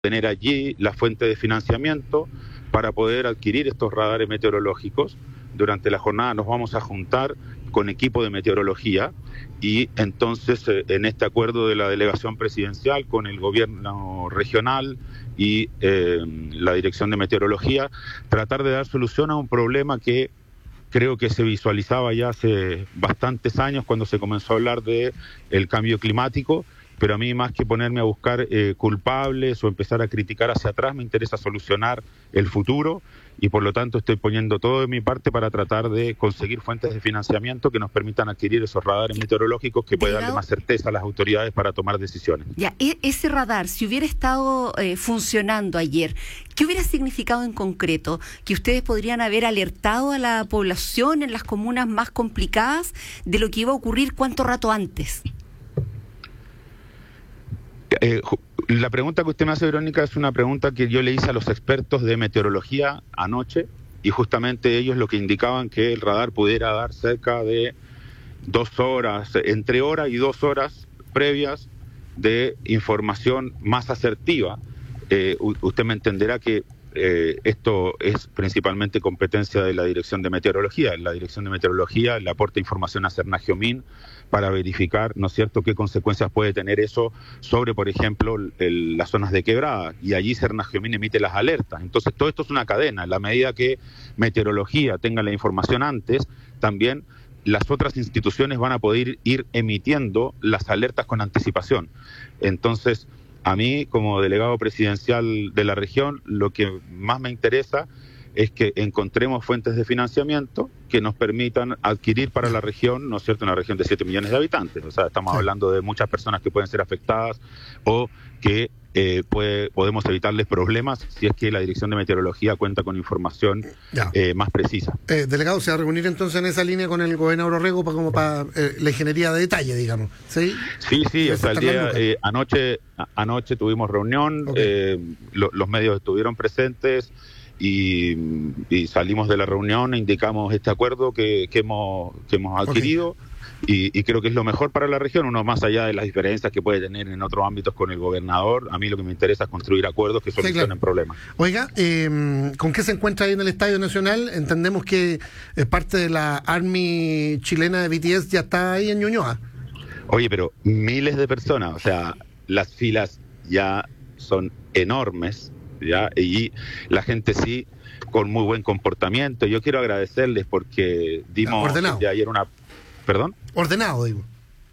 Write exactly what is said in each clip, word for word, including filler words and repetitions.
tener allí la fuente de financiamiento para poder adquirir estos radares meteorológicos. Durante la jornada nos vamos a juntar con equipo de meteorología y entonces eh, en este acuerdo de la delegación presidencial con el gobierno regional y eh, la dirección de meteorología, tratar de dar solución a un problema que creo que se visualizaba ya hace bastantes años cuando se comenzó a hablar de el cambio climático. Pero a mí, más que ponerme a buscar eh, culpables o empezar a criticar hacia atrás, me interesa solucionar el futuro y por lo tanto estoy poniendo todo de mi parte para tratar de conseguir fuentes de financiamiento que nos permitan adquirir esos radares meteorológicos que puedan darle más certeza a las autoridades para tomar decisiones. Ya, ese radar, si hubiera estado eh, funcionando ayer, ¿qué hubiera significado en concreto? ¿Que ustedes podrían haber alertado a la población en las comunas más complicadas de lo que iba a ocurrir cuánto rato antes? Eh, la pregunta que usted me hace, Verónica, es una pregunta que yo le hice a los expertos de meteorología anoche y justamente ellos lo que indicaban que el radar pudiera dar cerca de dos horas, entre hora y dos horas previas de información más asertiva. Eh, usted me entenderá que eh, esto es principalmente competencia de la Dirección de Meteorología. La Dirección de Meteorología le aporta información a Cernagiomín para verificar, ¿no es cierto?, qué consecuencias puede tener eso sobre, por ejemplo, el, las zonas de quebrada. Y allí Cernagiomín emite las alertas. Entonces, todo esto es una cadena. En la medida que Meteorología tenga la información antes, también las otras instituciones van a poder ir emitiendo las alertas con anticipación. Entonces, a mí, como delegado presidencial de la región, lo que más me interesa es que encontremos fuentes de financiamiento que nos permitan adquirir para la región, ¿no es cierto?, una región de siete millones de habitantes. O sea, estamos hablando de muchas personas que pueden ser afectadas o que eh, puede, podemos evitarles problemas si es que la Dirección de Meteorología cuenta con información eh, más precisa. Eh, delegado, ¿se va a reunir entonces en esa línea con el gobernador Orrego para, como para eh, la ingeniería de detalle, digamos? Sí, sí, sí, o sea, el día, eh, anoche, a, anoche tuvimos reunión, okay. eh, lo, los medios estuvieron presentes, Y, y salimos de la reunión e indicamos este acuerdo que, que, hemos, que hemos adquirido okay. y, y creo que es lo mejor para la región, uno más allá de las diferencias que puede tener en otros ámbitos con el gobernador. A mí lo que me interesa es construir acuerdos que solucionen sí, claro. problemas. Oiga, eh, ¿con qué se encuentra ahí en el Estadio Nacional? Entendemos que eh, parte de la Army chilena de B T S ya está ahí en Ñuñoa. Oye, pero miles de personas, o sea, las filas ya son enormes. ¿Ya? Y la gente sí, con muy buen comportamiento. Yo quiero agradecerles porque dimos de ayer una... ¿Perdón? Ordenado, digo.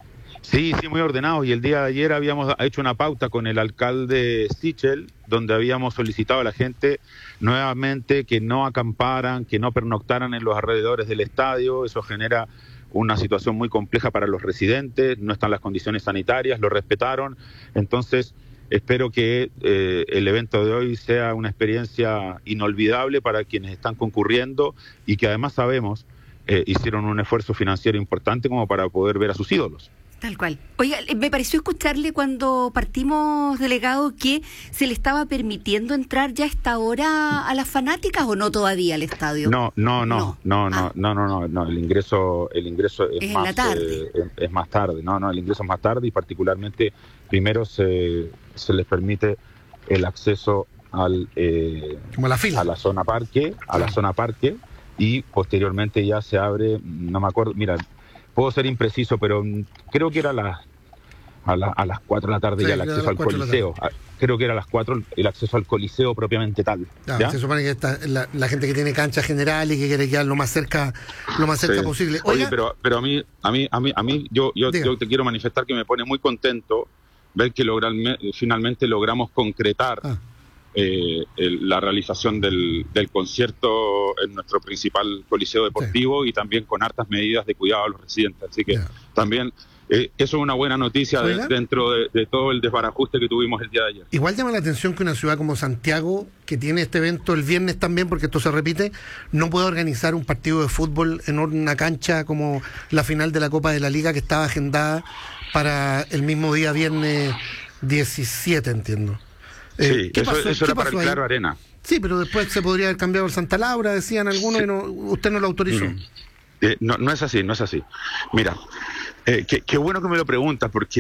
Sí, sí, muy ordenado. Y el día de ayer habíamos hecho una pauta con el alcalde Sichel, donde habíamos solicitado a la gente nuevamente que no acamparan, que no pernoctaran en los alrededores del estadio. Eso genera una situación muy compleja para los residentes. No están las condiciones sanitarias, lo respetaron. Entonces, espero que eh, el evento de hoy sea una experiencia inolvidable para quienes están concurriendo y que además sabemos eh, hicieron un esfuerzo financiero importante como para poder ver a sus ídolos. Tal cual. Oiga, me pareció escucharle cuando partimos, delegado, que se le estaba permitiendo entrar ya a esta hora a las fanáticas o no todavía al estadio. No, no, no, no, no, ah. no, no, no, no, el ingreso, el ingreso es, es más en la tarde. Eh, es, es más tarde, no, no, el ingreso es más tarde y particularmente primero se se les permite el acceso al eh, Como la fila. a la zona parque, a sí. la zona parque y posteriormente ya se abre, no me acuerdo, mira, puedo ser impreciso, pero creo que era a las a, la, a las cuatro de la tarde sí, ya el acceso al Coliseo. Creo que era a las cuatro el acceso al Coliseo propiamente tal. Ah, ¿ya? Se supone que esta, la, la gente que tiene cancha general y que quiere quedar lo más cerca, lo más cerca sí. posible. Oiga, Oye, pero pero a mí a mí a mí a mí yo yo, yo te quiero manifestar que me pone muy contento ver que lograr, finalmente logramos concretar ah. eh, el, la realización del, del concierto en nuestro principal coliseo deportivo sí. y también con hartas medidas de cuidado a los residentes. Así que yeah. también eh, eso es una buena noticia de, dentro de, de todo el desbarajuste que tuvimos el día de ayer. Igual llama la atención que una ciudad como Santiago, que tiene este evento el viernes también, porque esto se repite, no puede organizar un partido de fútbol en una cancha como la final de la Copa de la Liga que estaba agendada para el mismo día, viernes diecisiete, entiendo. Eh, sí, ¿qué eso, pasó? eso era ¿Qué para el Claro ahí? Arena. Sí, pero después se podría haber cambiado el Santa Laura, decían algunos, sí. y no, usted no lo autorizó. Mm. Eh, no, no es así, no es así. Mira, eh, qué, qué bueno que me lo preguntas, porque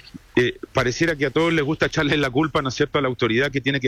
eh, pareciera que a todos les gusta echarle la culpa, ¿no es cierto?, a la autoridad que tiene que